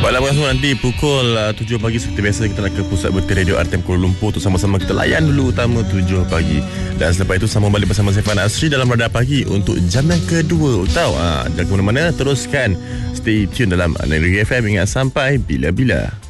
Baiklah semua, nanti pukul 7 pagi seperti biasa kita nak ke pusat berita radio RTM Kuala Lumpur untuk sama-sama kita layan dulu utama 7 pagi. Dan selepas itu sambung balik bersama Saifan Asri dalam Radar Pagi untuk jam yang kedua. Tahu jangan ke mana-mana, teruskan stay tune dalam Negeri FM hingga sampai bila-bila.